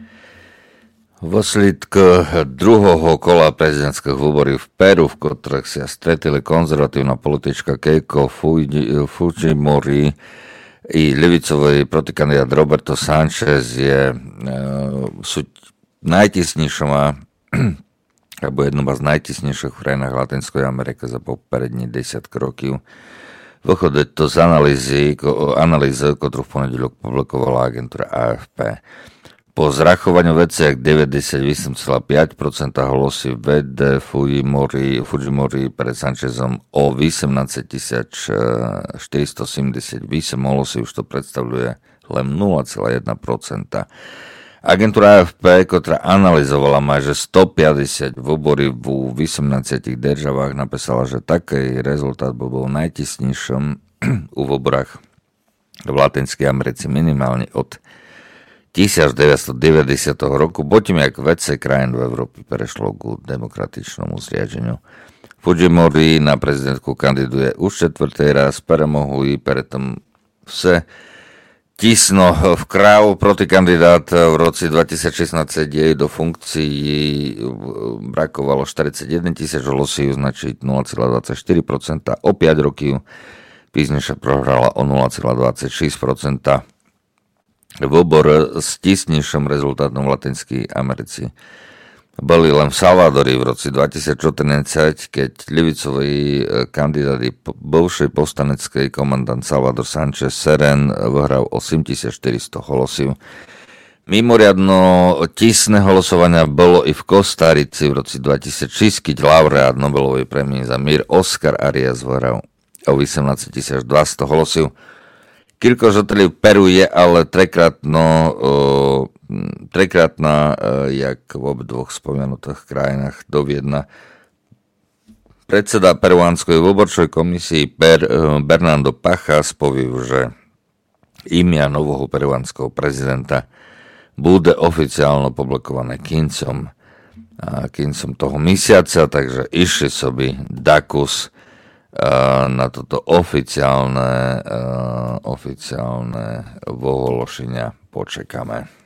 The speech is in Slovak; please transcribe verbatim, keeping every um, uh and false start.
Vo slídku druhého kola prezidentských voľbí v Peru, v ktorých sa stretili konzervatívna politička Keiko Fujimori i ľavicový protikandidát Roberto Sanchez, je, sú najtisnejším alebo jednou z najtisnejších v krajinách Latinskej Ameriky za poprední desiatky rokov. Vychodí to z analýzy, analýzy, ktorú v pondelok publikovala agentúra á ef pé. Po zrachovaní veciach deväťdesiatosem celá päť percenta hlasy vedie Fujimori, Fujimori pred Sanchezom o osemnásťtisíc štyristosedemdesiatosem hlasy, už to predstavuje len nula celá jedna percenta. Agentúra á ef pé, ktorá analyzovala máže stopäťdesiat voľbí v osemnástich državách, napísala, že taký rezultát by bol najtisnejším u voľbách v Latinskej Americe minimálne od devätnásťstodeväťdesiat roku, potom jak vece krajín v Európe prešlo k demokratičnému zriadeniu. Fujimori na prezidentku kandiduje už čtvrtý raz, premohuje preto vse tisno v kráv protikandidát v roce dvetisícšestnásť jej do funkcií brakovalo štyridsaťjeden tisíc hlasov, značiť nula celá dvadsaťštyri percenta, o päť rokov píznejšie prohrala o nula celá dvadsaťšesť percenta. Voľbor s tisnejším rezultátom v Latinskej Americi boli len v Salvadori v roce dvetisícštrnásť, keď ľavicoví kandidáti bivšej povstaneckej komandant Salvador Sánchez Serén vyhral osemtisícštyristo hlasov. Mimoriadno tisné hlasovania bolo i v Kostarici v roce dvetisícšesť, keď laureát Nobelovej prémie za mír Oscar Arias vyhral o osemnásťtisíc dvesto hlasov. Kilko žotelí v Peru je ale trekrátno, uh, trekrátna, uh, jak v obdvoch spomenutých krajinách doviedna. Predseda peruánskej voľborčej komisii Per, uh, Bernardo Pachas povie, že imia nového peruánskeho prezidenta bude oficiálno publikované kincom, uh, kincom toho mesiaca, takže išli sobi dakus na toto oficiálne, oficiálne ohlášenia počekáme.